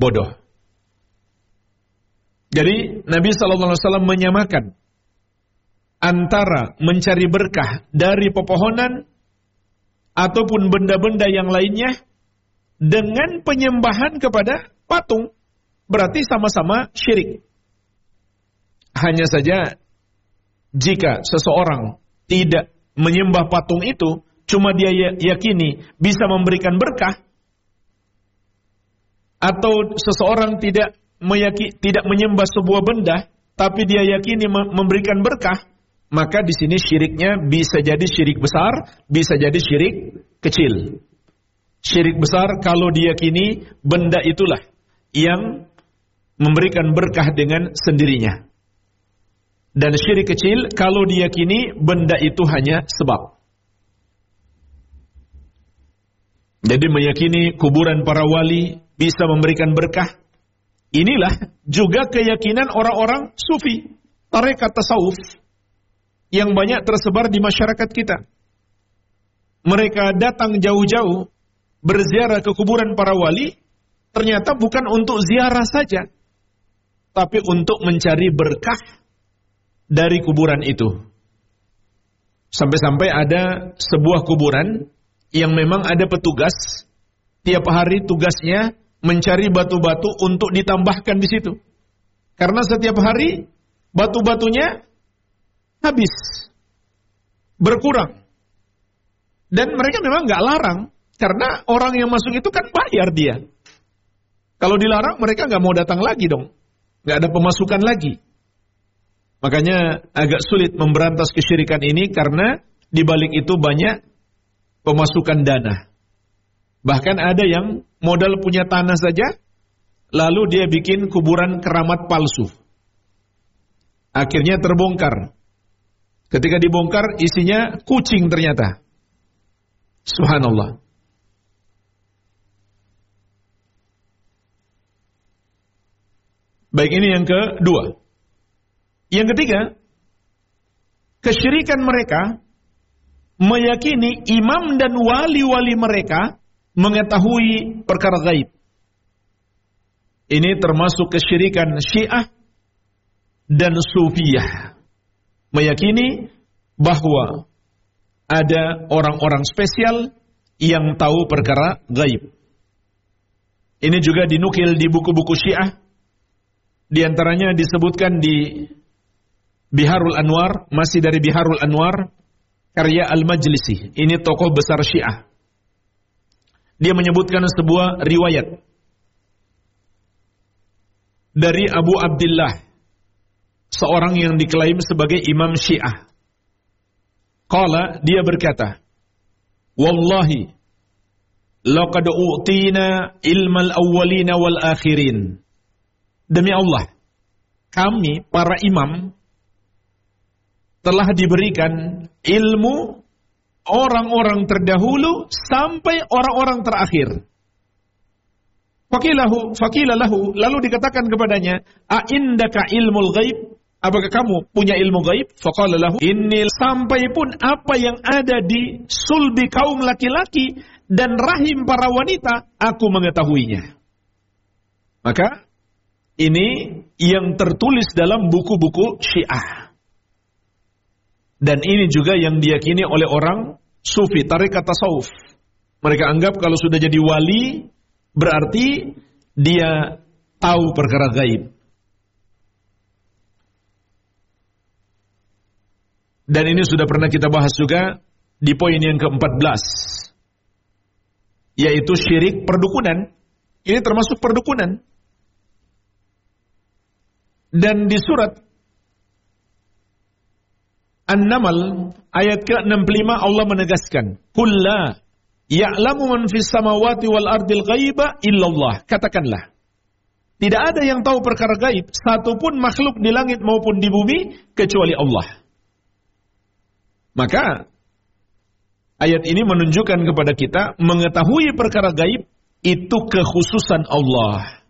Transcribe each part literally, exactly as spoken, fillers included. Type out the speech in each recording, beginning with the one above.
bodoh. Jadi Nabi shallallahu alaihi wasallam menyamakan antara mencari berkah dari pepohonan ataupun benda-benda yang lainnya dengan penyembahan kepada patung. Berarti sama-sama syirik. Hanya saja jika seseorang tidak menyembah patung itu, cuma dia yakini bisa memberikan berkah, atau seseorang tidak meyaki, tidak menyembah sebuah benda, tapi dia yakini memberikan berkah, maka di sini syiriknya bisa jadi syirik besar, bisa jadi syirik kecil. Syirik besar kalau diyakini benda itulah yang memberikan berkah dengan sendirinya. Dan syirik kecil kalau diyakini benda itu hanya sebab. Jadi meyakini kuburan para wali bisa memberikan berkah. Inilah juga keyakinan orang-orang sufi, tarekat tasawuf yang banyak tersebar di masyarakat kita. Mereka datang jauh-jauh berziarah ke kuburan para wali, ternyata bukan untuk ziarah saja, tapi untuk mencari berkah dari kuburan itu. Sampai-sampai ada sebuah kuburan yang memang ada petugas, tiap hari tugasnya mencari batu-batu untuk ditambahkan di situ. Karena setiap hari batu-batunya habis, berkurang. Dan mereka memang nggak larang, karena orang yang masuk itu kan bayar dia. Kalau dilarang mereka nggak mau datang lagi dong, nggak ada pemasukan lagi. Makanya agak sulit memberantas kesyirikan ini karena di balik itu banyak pemasukan dana. Bahkan ada yang modal punya tanah saja, lalu dia bikin kuburan keramat palsu. Akhirnya terbongkar. Ketika dibongkar, isinya kucing ternyata. Subhanallah. Baik, ini yang kedua. Yang ketiga, kesyirikan mereka meyakini imam dan wali-wali mereka mengetahui perkara gaib. Ini termasuk kesyirikan Syiah dan Sufiyah. Meyakini bahwa ada orang-orang spesial yang tahu perkara gaib. Ini juga dinukil di buku-buku Syiah. Di antaranya disebutkan di Biharul Anwar, masih dari Biharul Anwar, karya Al-Majlisi. Ini tokoh besar Syiah. Dia menyebutkan sebuah riwayat dari Abu Abdillah, seorang yang diklaim sebagai imam Syiah. Qala, dia berkata, Wallahi, laqad u'tina ilmal awwalina wal akhirin. Demi Allah, kami para imam telah diberikan ilmu orang-orang terdahulu sampai orang-orang terakhir. Faqilahu, faqilalahu, lalu dikatakan kepadanya, a indaka ilmul ghaib? Apakah kamu punya ilmu gaib? Faqala lahu, inni, sampai pun apa yang ada di sulbi kaum laki-laki dan rahim para wanita, aku mengetahuinya. Maka ini yang tertulis dalam buku-buku Syiah. Dan ini juga yang diyakini oleh orang sufi, tarekat tasawuf. Mereka anggap kalau sudah jadi wali, berarti dia tahu perkara gaib. Dan ini sudah pernah kita bahas juga di poin yang keempat belas, yaitu syirik perdukunan. Ini termasuk perdukunan. Dan di surat An-Naml ayat ke enam puluh lima Allah menegaskan, "Qul la ya'lamu man fis samawati wal ardil ghaiba illallah." Katakanlah, tidak ada yang tahu perkara gaib satupun makhluk di langit maupun di bumi kecuali Allah. Maka ayat ini menunjukkan kepada kita mengetahui perkara gaib itu kekhususan Allah.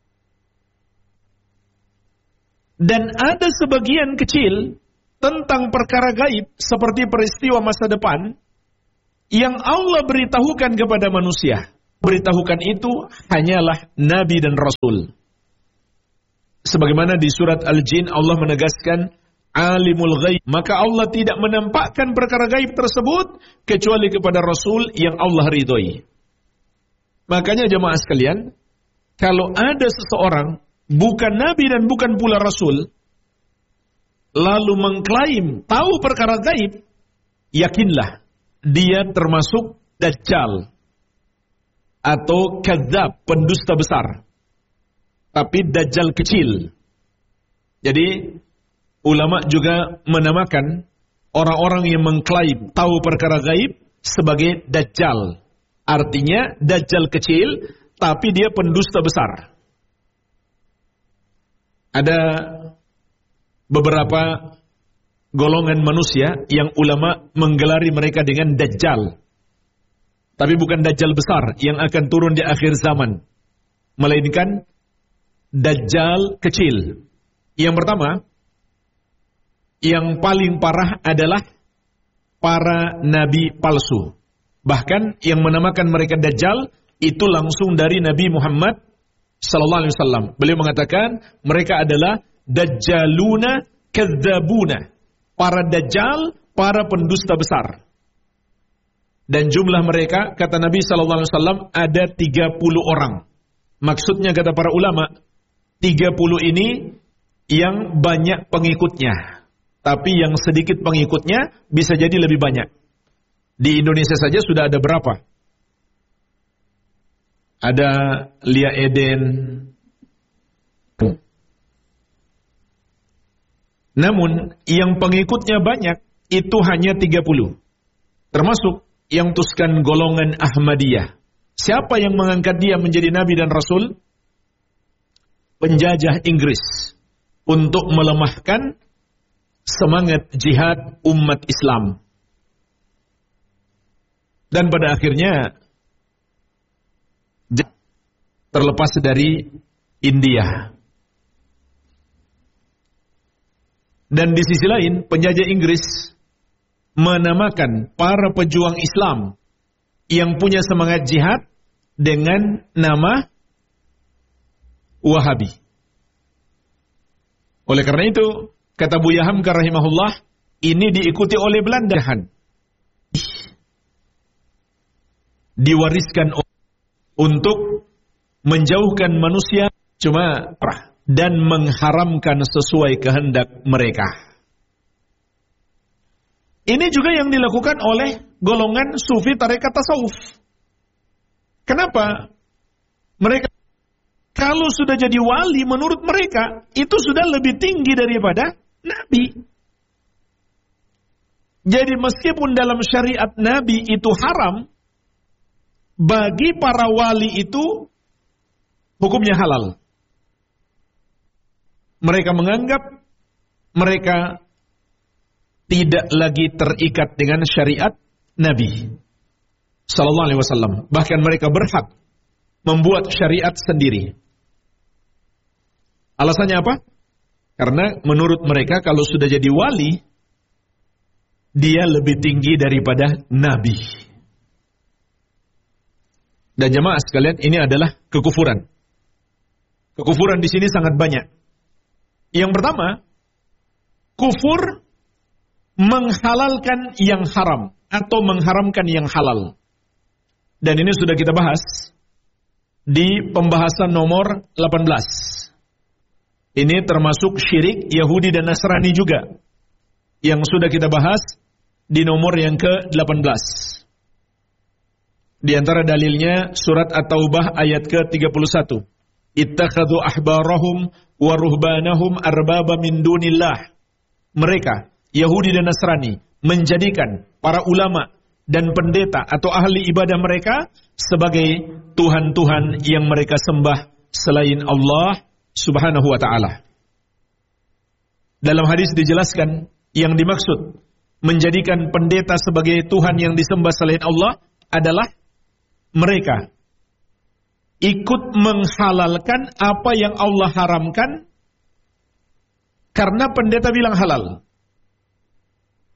Dan ada sebagian kecil tentang perkara gaib seperti peristiwa masa depan yang Allah beritahukan kepada manusia. beritahukan itu hanyalah Nabi dan Rasul. Sebagaimana di surat Al-Jin Allah menegaskan alimul ghaib, maka Allah tidak menampakkan perkara gaib tersebut kecuali kepada Rasul yang Allah ridhoi. Makanya jemaah sekalian, kalau ada seseorang bukan Nabi dan bukan pula Rasul, lalu mengklaim tahu perkara gaib, yakinlah dia termasuk Dajjal atau kadzab, pendusta besar. Tapi Dajjal kecil. Jadi ulama juga menamakan orang-orang yang mengklaim tahu perkara gaib sebagai Dajjal. Artinya Dajjal kecil, tapi dia pendusta besar. Ada beberapa golongan manusia yang ulama menggelari mereka dengan Dajjal. Tapi bukan Dajjal besar yang akan turun di akhir zaman, melainkan Dajjal kecil. Yang pertama, yang paling parah adalah para nabi palsu. Bahkan yang menamakan mereka Dajjal itu langsung dari Nabi Muhammad sallallahu alaihi wasallam. Beliau mengatakan mereka adalah Dajjaluna kadzabuna, para Dajjal, para pendusta besar. Dan jumlah mereka, kata Nabi sallallahu alaihi wasallam, ada tiga puluh orang. Maksudnya kata para ulama, tiga puluh ini yang banyak pengikutnya. Tapi yang sedikit pengikutnya bisa jadi lebih banyak. Di Indonesia saja sudah ada berapa? Ada Lia Eden. Namun yang pengikutnya banyak itu hanya tiga puluh. Termasuk yang tuskan golongan Ahmadiyah. Siapa yang mengangkat dia menjadi Nabi dan Rasul? Penjajah Inggris untuk melemahkan semangat jihad umat Islam. Dan pada akhirnya terlepas dari India. Dan di sisi lain, penjajah Inggris menamakan para pejuang Islam yang punya semangat jihad dengan nama Wahabi. Oleh karena itu, kata Buya Hamka rahimahullah, ini diikuti oleh Belanda. Diwariskan untuk menjauhkan manusia cuma dan mengharamkan sesuai kehendak mereka. Ini juga yang dilakukan oleh golongan sufi tarekat tasawuf. Kenapa? Mereka kalau sudah jadi wali menurut mereka itu sudah lebih tinggi daripada Nabi. Jadi meskipun dalam syariat Nabi itu haram, bagi para wali itu hukumnya halal. Mereka menganggap mereka tidak lagi terikat dengan syariat Nabi sallallahu alaihi wasallam. Bahkan mereka berhak membuat syariat sendiri. Alasannya apa? Karena menurut mereka kalau sudah jadi wali, dia lebih tinggi daripada Nabi. Dan jemaah sekalian, ini adalah kekufuran. Kekufuran di sini sangat banyak. Yang pertama, kufur menghalalkan yang haram atau mengharamkan yang halal. Dan ini sudah kita bahas di pembahasan nomor delapan belas. Ini termasuk syirik Yahudi dan Nasrani juga, yang sudah kita bahas di nomor yang ke delapan belas. Di antara dalilnya surat At-Taubah ayat ke tiga puluh satu. Ittakhadhu ahbarahum wa ruhbanahum arbaba min dunillah. Mereka, Yahudi dan Nasrani, menjadikan para ulama dan pendeta atau ahli ibadah mereka sebagai Tuhan-Tuhan yang mereka sembah selain Allah subhanahu wa ta'ala. Dalam hadis dijelaskan yang dimaksud menjadikan pendeta sebagai Tuhan yang disembah selain Allah adalah mereka ikut menghalalkan apa yang Allah haramkan karena pendeta bilang halal.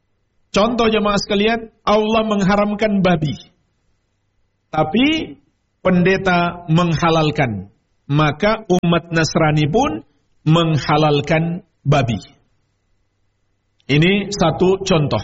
Contoh jemaah sekalian, Allah mengharamkan babi. Tapi pendeta menghalalkan, maka umat Nasrani pun menghalalkan babi. Ini satu contoh.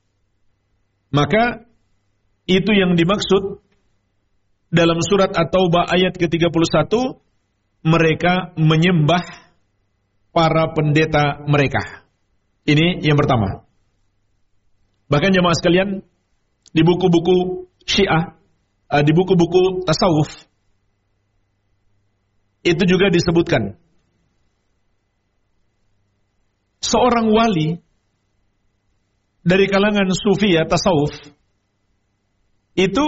Maka itu yang dimaksud dalam surat At-Taubah ayat ke tiga puluh satu, mereka menyembah para pendeta mereka. Ini yang pertama. Bahkan jemaah sekalian, di buku-buku Syiah, di buku-buku tasawuf, itu juga disebutkan seorang wali dari kalangan Sufiyah tasawuf itu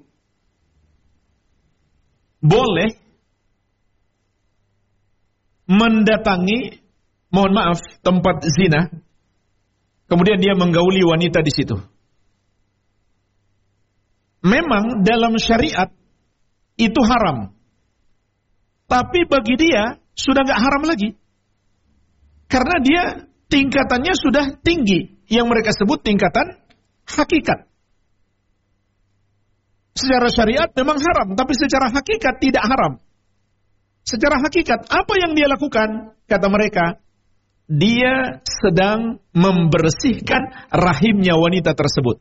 boleh mendatangi, mohon maaf, tempat zina, kemudian dia menggauli wanita di situ. Memang dalam syariat itu haram, tapi bagi dia sudah nggak haram lagi, karena dia tingkatannya sudah tinggi, yang mereka sebut tingkatan hakikat. Secara syariat memang haram, tapi secara hakikat tidak haram. Secara hakikat, apa yang dia lakukan? Kata mereka, dia sedang membersihkan rahimnya wanita tersebut.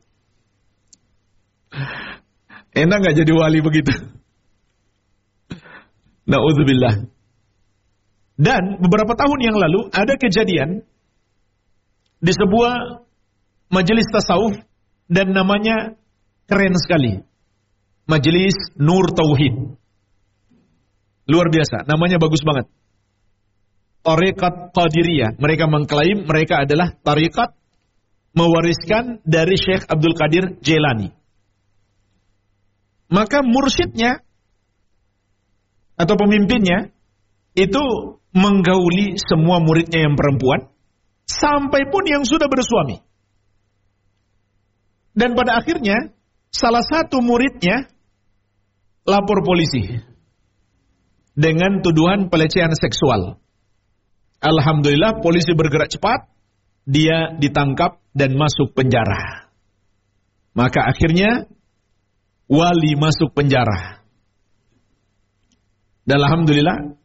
Enak gak jadi wali begitu? Na'udzubillah. Dan beberapa tahun yang lalu, ada kejadian di sebuah majelis tasawuf, dan namanya keren sekali. Majelis Nur Tauhid. Luar biasa, namanya bagus banget. Tariqat Qadiriyah. Mereka mengklaim mereka adalah tariqat mewariskan dari Syekh Abdul Qadir Jailani. Maka mursyidnya atau pemimpinnya itu menggauli semua muridnya yang perempuan, sampai pun yang sudah bersuami. Dan pada akhirnya salah satu muridnya lapor polisi dengan tuduhan pelecehan seksual. Alhamdulillah polisi bergerak cepat, dia ditangkap dan masuk penjara. Maka akhirnya wali masuk penjara. Dan alhamdulillah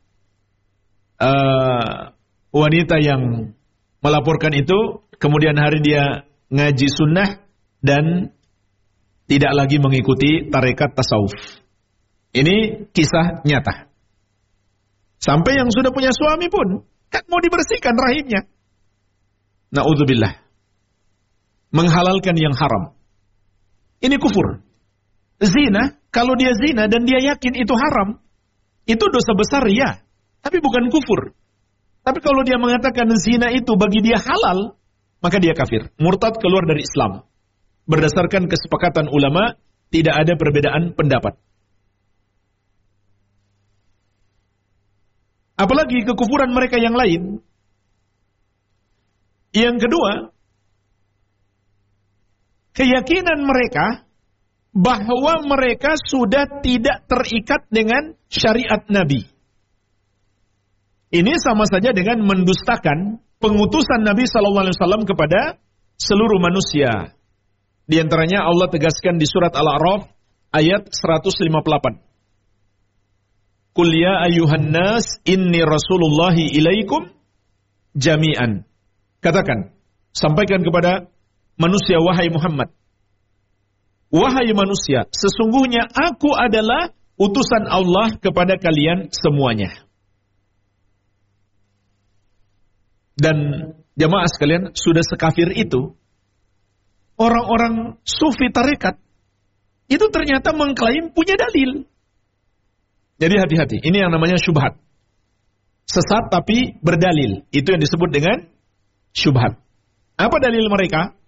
uh, wanita yang melaporkan itu kemudian hari dia ngaji sunnah dan tidak lagi mengikuti tarekat tasawuf. Ini kisah nyata. Sampai yang sudah punya suami pun kan mau dibersihkan rahimnya. Na'udzubillah. Menghalalkan yang haram. Ini kufur. Zina, kalau dia zina dan dia yakin itu haram, itu dosa besar ya, tapi bukan kufur. Tapi kalau dia mengatakan zina itu bagi dia halal, maka dia kafir, murtad, keluar dari Islam. Berdasarkan kesepakatan ulama, tidak ada perbedaan pendapat. Apalagi kekufuran mereka yang lain. Yang kedua, keyakinan mereka bahwa mereka sudah tidak terikat dengan syariat Nabi. Ini sama saja dengan mendustakan pengutusan Nabi sallallahu alaihi wasallam kepada seluruh manusia. Di antaranya Allah tegaskan di surat Al-A'raf ayat seratus lima puluh delapan. Qul ya ayyuhan nas inni rasulullahi ilaikum jami'an. Katakan, sampaikan kepada manusia, wahai Muhammad, wahai manusia, sesungguhnya aku adalah utusan Allah kepada kalian semuanya. Dan jamaah sekalian, sudah sekafir itu orang-orang sufi tarekat itu ternyata mengklaim punya dalil. Jadi hati-hati, ini yang namanya syubhat. Sesat tapi berdalil, itu yang disebut dengan syubhat. Apa dalil mereka?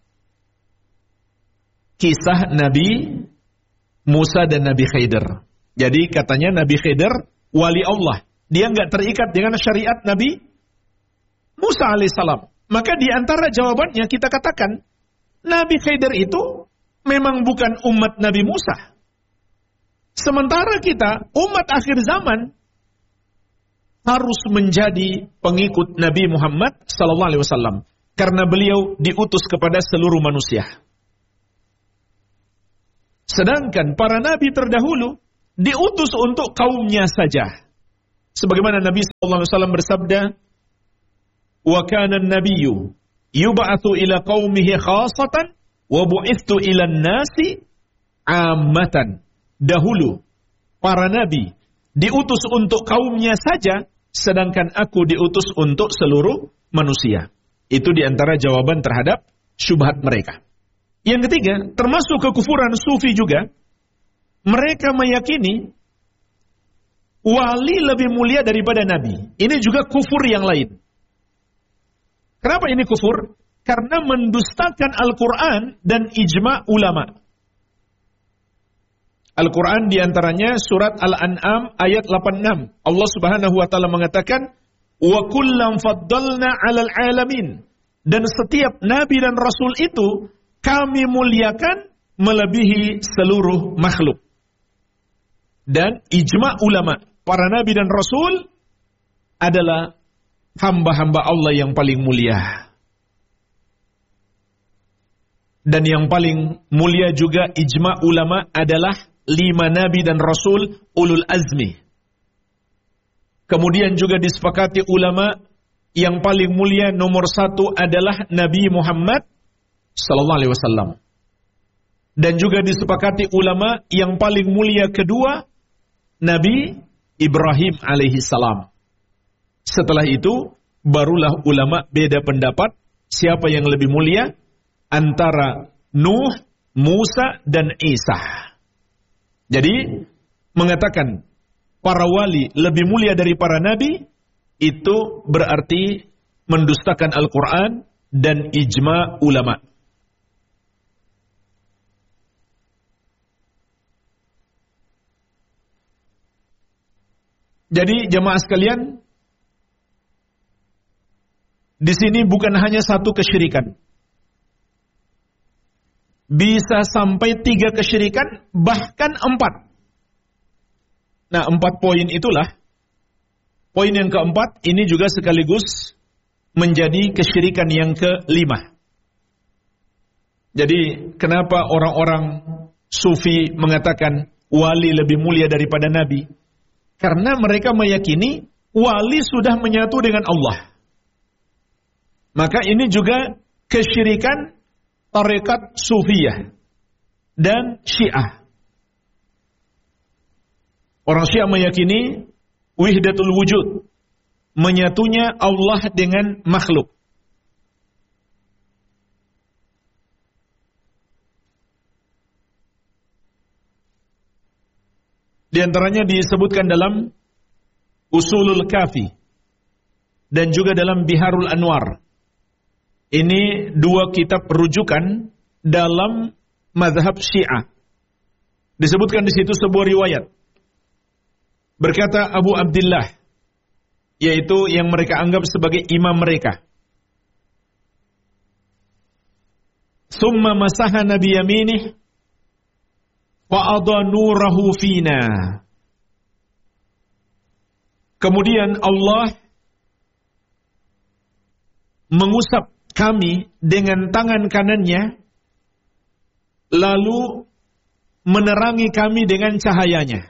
Kisah Nabi Musa dan Nabi Khidir. Jadi katanya Nabi Khidir wali Allah, dia nggak terikat dengan syariat Nabi Musa alaihissalam. Maka di antara jawabannya kita katakan, Nabi Khidir itu memang bukan umat Nabi Musa. Sementara kita, umat akhir zaman, harus menjadi pengikut Nabi Muhammad sallallahu alaihi wasallam. Karena beliau diutus kepada seluruh manusia. Sedangkan para nabi terdahulu diutus untuk kaumnya saja. Sebagaimana Nabi sallallahu alaihi wasallam bersabda, "Wa kana an-nabiyyu yub'atsu ila qaumihi khassatan wa bu'itsu ila an-nasi 'ammatan." Dahulu para nabi diutus untuk kaumnya saja, sedangkan aku diutus untuk seluruh manusia. Itu diantara jawaban terhadap syubhat mereka. Yang ketiga, termasuk kekufuran sufi juga, mereka meyakini wali lebih mulia daripada nabi. Ini juga kufur yang lain. Kenapa ini kufur? Karena mendustakan Al-Quran dan ijma' ulama. Al-Quran diantaranya surat Al-An'am ayat delapan puluh enam. Allah subhanahu wa ta'ala mengatakan, "Wa kullam faddalna 'alal 'alamin." Dan setiap nabi dan rasul itu kami muliakan melebihi seluruh makhluk. Dan ijma' ulama, para nabi dan rasul adalah hamba-hamba Allah yang paling mulia. Dan yang paling mulia juga ijma' ulama adalah lima nabi dan rasul ulul azmi. Kemudian juga disepakati ulama yang paling mulia nomor satu adalah Nabi Muhammad sallallahu alaihi wasallam. Dan juga disepakati ulama yang paling mulia kedua Nabi Ibrahim alaihi salam. Setelah itu barulah ulama beda pendapat siapa yang lebih mulia antara Nuh, Musa dan Isa. Jadi mengatakan para wali lebih mulia dari para nabi itu berarti mendustakan Al-Quran dan ijma' ulama. Jadi jemaah sekalian, di sini bukan hanya satu kesyirikan. Bisa sampai tiga kesyirikan, bahkan empat. Nah, empat poin itulah. Poin yang keempat, ini juga sekaligus menjadi kesyirikan yang kelima. Jadi, kenapa orang-orang sufi mengatakan wali lebih mulia daripada nabi? Karena mereka meyakini wali sudah menyatu dengan Allah. Maka ini juga kesyirikan tarekat Sufiyah dan Syiah. Orang Syiah meyakini wihdatul wujud, menyatunya Allah dengan makhluk. Di antaranya disebutkan dalam Usulul Kafi dan juga dalam Biharul Anwar. Ini dua kitab rujukan dalam mazhab Syiah. Disebutkan di situ sebuah riwayat. Berkata Abu Abdullah, yaitu yang mereka anggap sebagai imam mereka. Summa masaha nabi yaminih fa'adha nurahu fina. Kemudian Allah mengusap kami dengan tangan kanannya, lalu menerangi kami dengan cahayanya.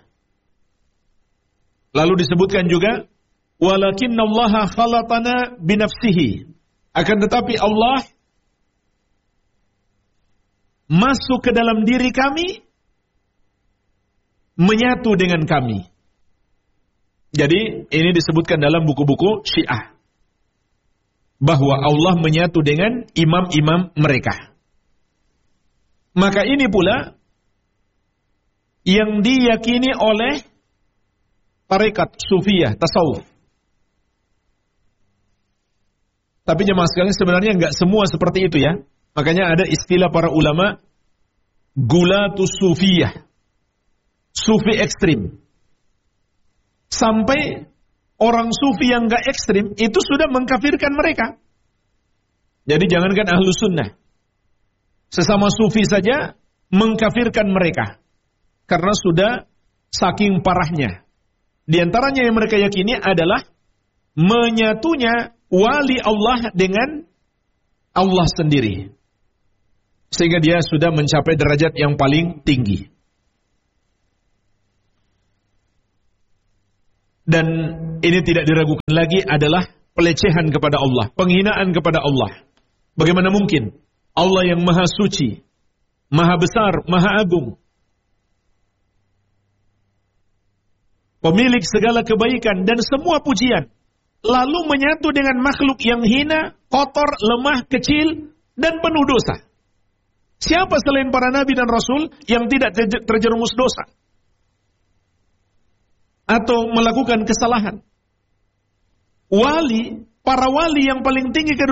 Lalu disebutkan juga, walakinnallaha khalatana binafsihi. Akan tetapi Allah masuk ke dalam diri kami, menyatu dengan kami. Jadi ini disebutkan dalam buku-buku Syiah, bahwa Allah menyatu dengan imam-imam mereka. Maka ini pula yang diyakini oleh tarekat Sufiyah, tasawuf. Tapi jemaah sekalian, sebenarnya enggak semua seperti itu ya. Makanya ada istilah para ulama, gulatus Sufiyah, sufi ekstrim. Sampai orang sufi yang enggak ekstrim itu sudah mengkafirkan mereka. Jadi jangankan ahlu sunnah, sesama sufi saja mengkafirkan mereka karena sudah saking parahnya. Di antaranya yang mereka yakini adalah menyatunya wali Allah dengan Allah sendiri, sehingga dia sudah mencapai derajat yang paling tinggi. Dan ini tidak diragukan lagi adalah pelecehan kepada Allah, penghinaan kepada Allah. Bagaimana mungkin Allah yang maha suci, maha besar, maha agung, pemilik segala kebaikan dan semua pujian, lalu menyatu dengan makhluk yang hina, kotor, lemah, kecil, dan penuh dosa. Siapa selain para nabi dan rasul yang tidak terjerumus dosa atau melakukan kesalahan? Wali, para wali yang paling tinggi